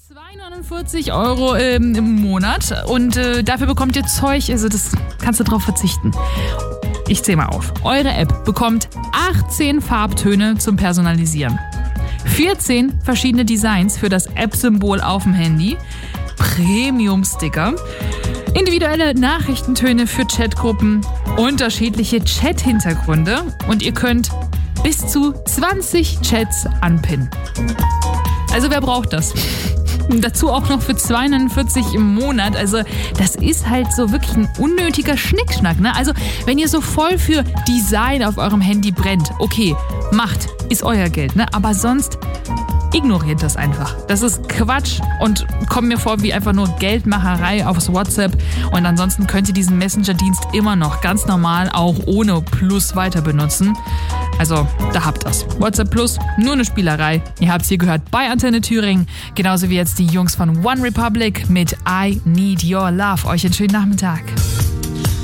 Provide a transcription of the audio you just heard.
2,49 € im Monat und dafür bekommt ihr Zeug, also das kannst du drauf verzichten. Ich zähle mal auf. Eure App bekommt 18 Farbtöne zum Personalisieren, 14 verschiedene Designs für das App-Symbol auf dem Handy, Premium-Sticker, individuelle Nachrichtentöne für Chatgruppen, unterschiedliche Chat-Hintergründe und ihr könnt bis zu 20 Chats anpinnen. Also wer braucht das? Dazu auch noch für 2,49 € im Monat. Also das ist halt so wirklich ein unnötiger Schnickschnack, ne? Also wenn ihr so voll für Design auf eurem Handy brennt, okay, macht, ist euer Geld, ne? Aber sonst ignoriert das einfach. Das ist Quatsch und kommt mir vor wie einfach nur Geldmacherei aufs WhatsApp. Und ansonsten könnt ihr diesen Messenger-Dienst immer noch ganz normal auch ohne Plus weiter benutzen. Also, da habt ihr's. WhatsApp Plus, nur eine Spielerei. Ihr habt's hier gehört bei Antenne Thüringen. Genauso wie jetzt die Jungs von One Republic mit I Need Your Love. Euch einen schönen Nachmittag.